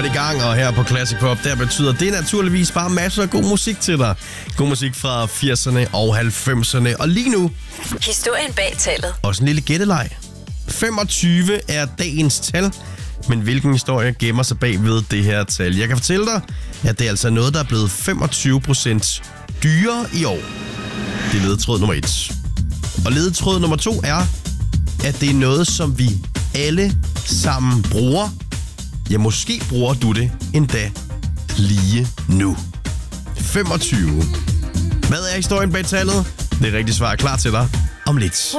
godt i gang, og her på Classic Pop, der betyder det naturligvis bare masser af god musik til dig. God musik fra 80'erne og 90'erne, og lige nu... Historien bag tallet. Også en lille gætteleg. 25 er dagens tal, men hvilken historie gemmer sig bag ved det her tal? Jeg kan fortælle dig, at det er altså noget, der er blevet 25% dyrere i år. Det er ledetråd nummer 1. Og ledetråd nummer 2 er, at det er noget, som vi alle sammen bruger. Ja, måske bruger du det endda lige nu. 25. Hvad er historien bag tallet? Det rigtige svar er klar til dig om lidt.